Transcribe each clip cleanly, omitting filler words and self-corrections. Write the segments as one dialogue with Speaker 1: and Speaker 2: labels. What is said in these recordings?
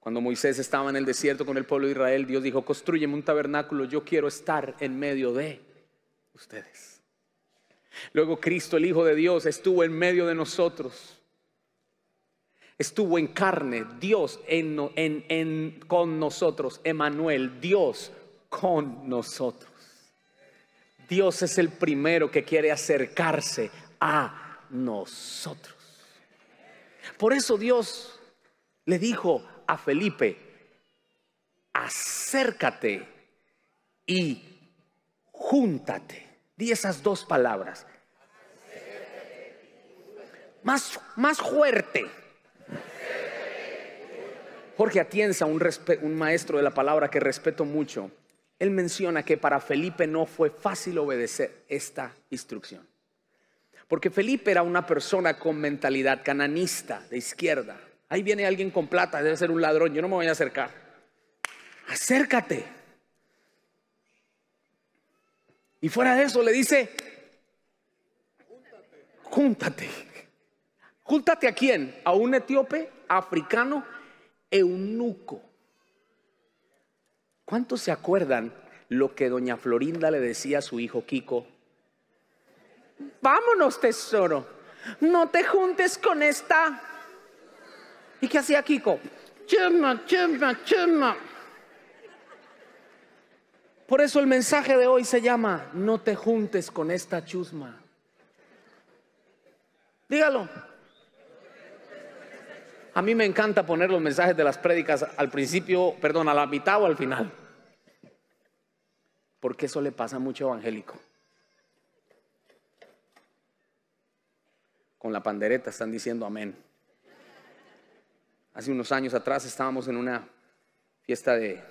Speaker 1: Cuando Moisés estaba en el desierto con el pueblo de Israel, Dios dijo: constrúyeme un tabernáculo, yo quiero estar en medio de ustedes. Luego Cristo, el Hijo de Dios, estuvo en medio de nosotros. Estuvo en carne, Dios con nosotros, Emmanuel, Dios con nosotros. Dios es el primero que quiere acercarse a nosotros. Por eso Dios le dijo a Felipe: acércate y júntate. Di esas dos palabras. Más fuerte. Jorge Atienza, un maestro de la palabra que respeto mucho, él menciona que para Felipe no fue fácil obedecer esta instrucción. Porque Felipe era una persona con mentalidad cananista, de izquierda. Ahí viene alguien con plata, debe ser un ladrón, yo no me voy a acercar. Acércate. Y fuera de eso le dice: júntate. ¿Júntate a quién? A un etíope, africano, eunuco. ¿Cuántos se acuerdan lo que doña Florinda le decía a su hijo Kiko? Vámonos, tesoro, no te juntes con esta. ¿Y qué hacía Kiko? Chuma, chuma, chuma. Por eso el mensaje de hoy se llama: no te juntes con esta chusma. Dígalo. A mí me encanta poner los mensajes de las prédicas al principio, a la mitad o al final. Porque eso le pasa a mucho evangélico. Con la pandereta están diciendo amén. Hace unos años atrás estábamos en una fiesta de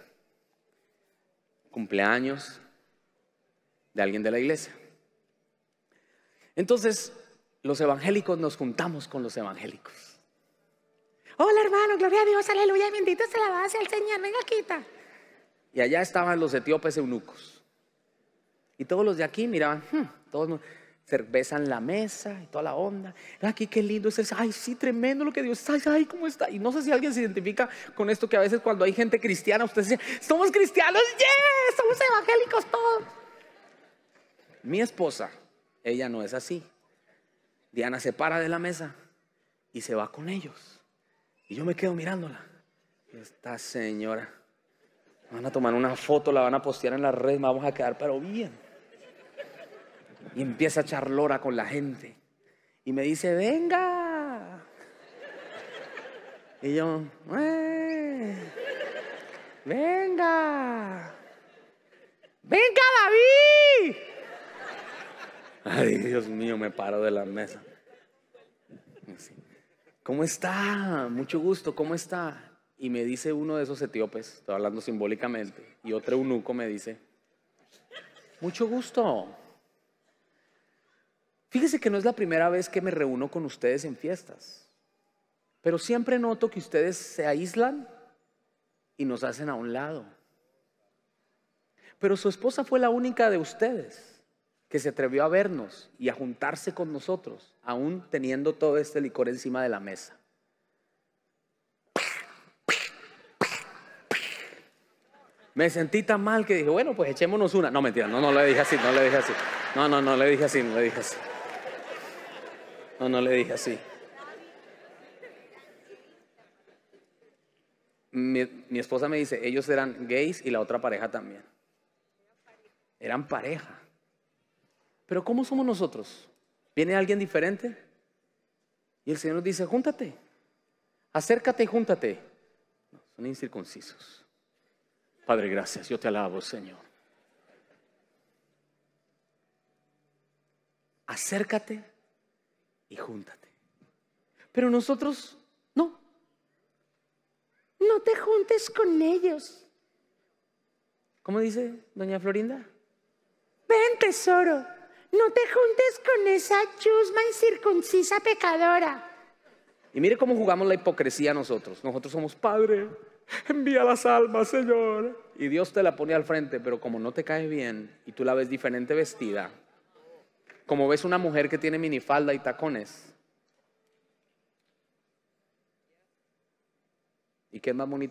Speaker 1: cumpleaños de alguien de la iglesia. Entonces los evangélicos nos juntamos con los evangélicos. Hola hermano, gloria a Dios, aleluya, bendito sea la base del Señor, venga quita. Y allá estaban los etíopes eunucos. Y todos los de aquí miraban, todos cerveza en la mesa y toda la onda. Aquí qué lindo es eso. Ay, sí, tremendo lo que Dios está. Ay, cómo está. Y no sé si alguien se identifica con esto, que a veces cuando hay gente cristiana, usted dice: somos cristianos, yes, somos evangélicos todos. Mi esposa, ella no es así. Diana se para de la mesa y se va con ellos. Y yo me quedo mirándola. Esta señora, van a tomar una foto, la van a postear en la red, vamos a quedar pero bien. Y empieza a echar lora con la gente. Y me dice: venga. Y yo: venga. Venga, David. Ay, Dios mío, me paro de la mesa. ¿Cómo está? Mucho gusto, ¿cómo está? Y me dice uno de esos etíopes, estoy hablando simbólicamente, y otro eunuco me dice: mucho gusto. Fíjese que no es la primera vez que me reúno con ustedes en fiestas, pero siempre noto que ustedes se aíslan y nos hacen a un lado. Pero su esposa fue la única de ustedes que se atrevió a vernos y a juntarse con nosotros, aún teniendo todo este licor encima de la mesa. Me sentí tan mal que dije: bueno, pues echémonos una. No, mentira, no le dije así, no le dije así. No le dije así, no le dije así. No le dije así. Mi esposa me dice: ellos eran gays y la otra pareja también. Eran pareja. Pero ¿cómo somos nosotros? ¿Viene alguien diferente? Y el Señor nos dice: júntate, acércate y júntate. No, son incircuncisos. Padre, gracias, yo te alabo, Señor. Acércate y júntate. Pero nosotros no. No te juntes con ellos. ¿Cómo dice doña Florinda? Ven, tesoro, no te juntes con esa chusma incircuncisa pecadora. Y mire cómo jugamos la hipocresía nosotros. Nosotros somos: Padre, envía las almas, Señor. Y Dios te la pone al frente, pero como no te cae bien y tú la ves diferente vestida, como ves una mujer que tiene minifalda y tacones, ¿y qué es más bonito